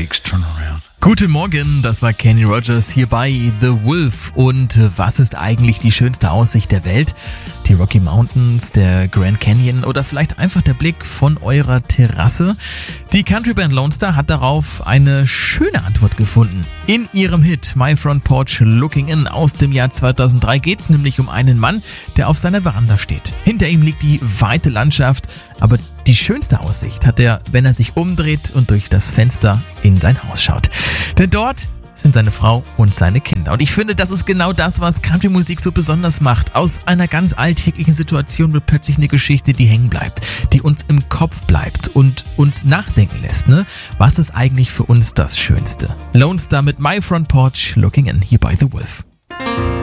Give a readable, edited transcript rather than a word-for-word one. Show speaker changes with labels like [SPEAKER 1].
[SPEAKER 1] Snakes turn around.
[SPEAKER 2] Guten Morgen, das war Kenny Rogers hier bei The Wolf. Und was ist eigentlich die schönste Aussicht der Welt? Die Rocky Mountains, der Grand Canyon oder vielleicht einfach der Blick von eurer Terrasse? Die Countryband Lone Star hat darauf eine schöne Antwort gefunden. In ihrem Hit My Front Porch Looking In aus dem Jahr 2003 geht es nämlich um einen Mann, der auf seiner Veranda steht. Hinter ihm liegt die weite Landschaft, aber die schönste Aussicht hat er, wenn er sich umdreht und durch das Fenster in sein Haus schaut. Denn dort sind seine Frau und seine Kinder. Und ich finde, das ist genau das, was Country-Musik so besonders macht. Aus einer ganz alltäglichen Situation wird plötzlich eine Geschichte, die hängen bleibt, die uns im Kopf bleibt und uns nachdenken lässt. Ne? Was ist eigentlich für uns das Schönste? Lone Star mit My Front Porch Looking In hier bei The Wolf.